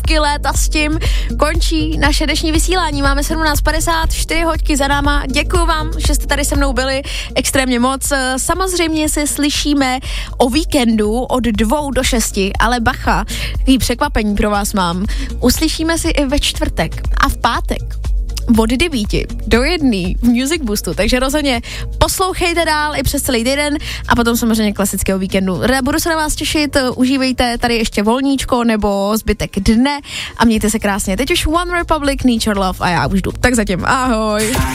stovky let a s tím končí naše dnešní vysílání. Máme 17:54 hoďky za náma. Děkuju vám, že jste tady se mnou byli extrémně moc. Samozřejmě se slyšíme o víkendu od 2 do 6, ale bacha, takový překvapení pro vás mám. Uslyšíme si i ve čtvrtek a v pátek od 9 do 1 v Music Boostu, takže rozhodně poslouchejte dál i přes celý týden a potom samozřejmě klasického víkendu. Budu se na vás těšit, užívejte tady ještě volníčko nebo zbytek dne a mějte se krásně. Teď už One Republic, Need Your Love a já už jdu. Tak zatím, ahoj.